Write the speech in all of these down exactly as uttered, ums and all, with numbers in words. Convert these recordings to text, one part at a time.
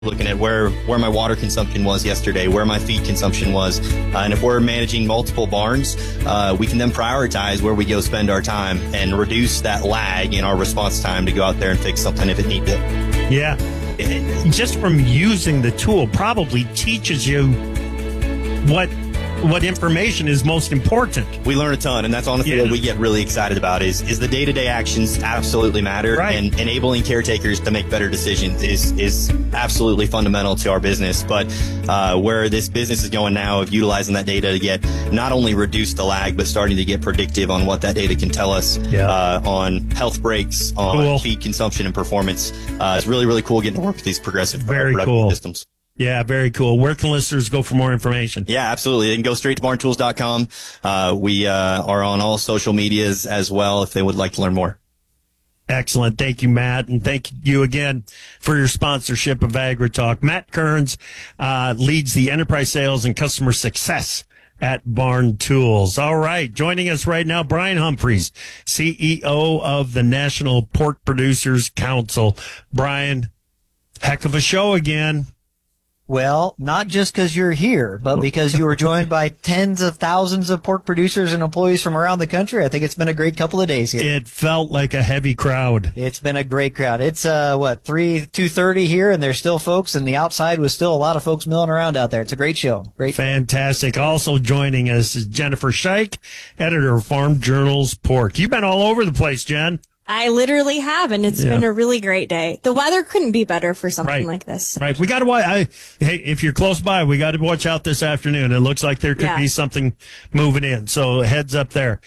looking at where, where my water consumption was yesterday, where my feed consumption was. Uh, and if we're managing multiple barns, uh, we can then prioritize where we go spend our time and reduce that lag in our response time to go out there and fix something if it needs it. Yeah. Just from using the tool probably teaches you what what information is most important. We learn a ton, and that's honestly yeah. what we get really excited about is is the day-to-day actions absolutely matter, right. and enabling caretakers to make better decisions is is absolutely fundamental to our business. But uh, where this business is going now of utilizing that data to get not only reduce the lag, but starting to get predictive on what that data can tell us yeah. uh, on health breaks, on cool. feed consumption and performance. Uh, it's really, really cool getting to work with these progressive Very production cool. systems. Yeah, very cool. Where can listeners go for more information? Yeah, absolutely. They can go straight to barn tools dot com. Uh, we uh, are on all social medias as well if they would like to learn more. Excellent. Thank you, Matt. And thank you again for your sponsorship of AgriTalk. Matt Kearns uh, leads the enterprise sales and customer success at Barn Tools. All right. Joining us right now, Brian Humphreys, C E O of the National Pork Producers Council. Brian, heck of a show again. Well, not just because you're here, but because you were joined by tens of thousands of pork producers and employees from around the country. I think it's been a great couple of days here. It felt like a heavy crowd. It's been a great crowd. It's, uh, what, three, two thirty here, and there's still folks, and the outside was still a lot of folks milling around out there. It's a great show. Great. Fantastic. Also joining us is Jennifer Scheich, editor of Farm Journal's Pork. You've been all over the place, Jen. I literally have, and it's yeah. been a really great day. The weather couldn't be better for something right. like this. Right. We got to watch. I, hey, if you're close by, we got to watch out this afternoon. It looks like there could yeah. be something moving in. So heads up there.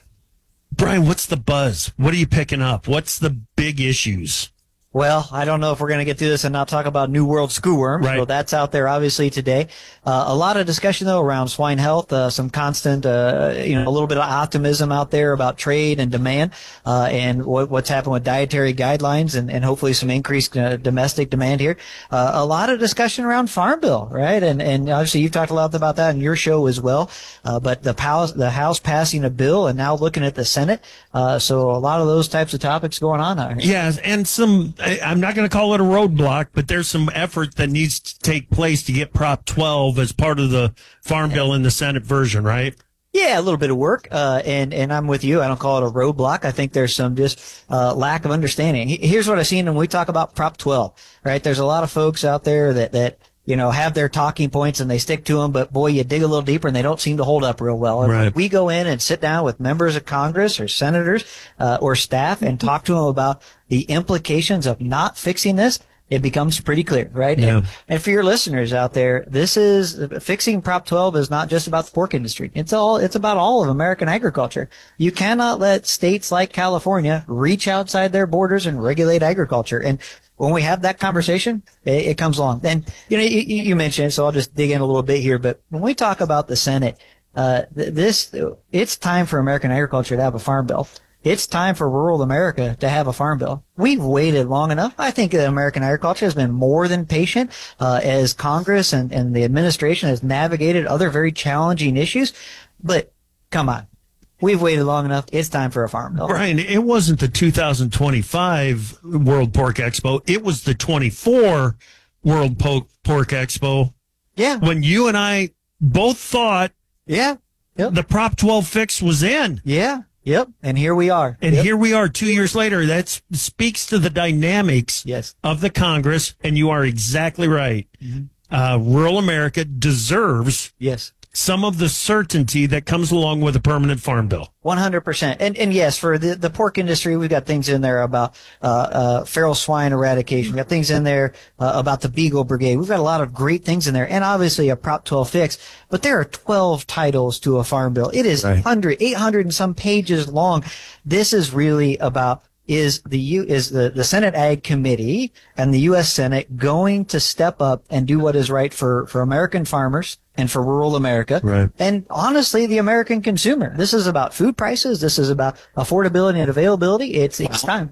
Brian, what's the buzz? What are you picking up? What's the big issues? Well, I don't know if we're going to get through this and not talk about New World screwworm. Right. So that's out there obviously today. Uh, a lot of discussion though around swine health, uh, some constant, uh, you know, a little bit of optimism out there about trade and demand, uh, and what, what's happened with dietary guidelines and, and hopefully some increased uh, domestic demand here. Uh, a lot of discussion around Farm Bill, right? And, and obviously you've talked a lot about that in your show as well. Uh, but the House, the House passing a bill and now looking at the Senate. Uh, so a lot of those types of topics going on out here. Yeah. And some, I'm not going to call it a roadblock, but there's some effort that needs to take place to get Prop twelve as part of the Farm Bill in the Senate version, right? Yeah, a little bit of work, uh, and, and I'm with you. I don't call it a roadblock. I think there's some just, uh, lack of understanding. Here's what I've seen when we talk about Prop twelve, right? There's a lot of folks out there that, that, you know, have their talking points and they stick to them, but boy, you dig a little deeper and they don't seem to hold up real well. Right. We go in and sit down with members of Congress or senators, uh, or staff and talk to them about the implications of not fixing this. It becomes pretty clear, right? Yeah. And, and for your listeners out there, this is fixing Prop twelve is not just about the pork industry. It's all, it's about all of American agriculture. You cannot let states like California reach outside their borders and regulate agriculture. And when we have that conversation, it, it comes along. And, you know, you, you mentioned, so I'll just dig in a little bit here, but when we talk about the Senate, uh, th- this, it's time for American agriculture to have a farm bill. It's time for rural America to have a farm bill. We've waited long enough. I think that American agriculture has been more than patient, uh, as Congress and, and the administration has navigated other very challenging issues. But come on. We've waited long enough. It's time for a farm bill. Brian, it wasn't the two thousand twenty-five World Pork Expo. It was the twenty-four World po- Pork Expo. Yeah. When you and I both thought yeah. Yep. the Prop twelve fix was in. Yeah. Yep. And here we are. And yep. here we are two years later. That speaks to the dynamics yes. of the Congress. And you are exactly right. Mm-hmm. Uh, rural America deserves yes. some of the certainty that comes along with a permanent farm bill. one hundred percent. And, and yes, for the, the pork industry, we've got things in there about, uh, uh, feral swine eradication. We've got things in there, uh, about the Beagle Brigade. We've got a lot of great things in there and obviously a Prop twelve fix, but there are twelve titles to a farm bill. It is right. one hundred, eight hundred and some pages long. This is really about is the U is the, the Senate Ag Committee and the U S Senate going to step up and do what is right for, for American farmers and for rural America. Right. And honestly, the American consumer. This is about food prices. This is about affordability and availability. It's, it's time.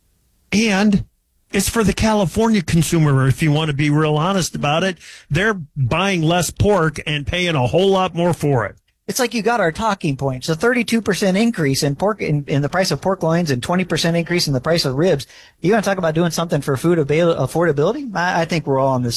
And it's for the California consumer, if you want to be real honest about it. They're buying less pork and paying a whole lot more for it. It's like you got our talking points. A thirty-two percent increase in pork in, in the price of pork loins and twenty percent increase in the price of ribs. You want to talk about doing something for food avail- affordability? I, I think we're all on the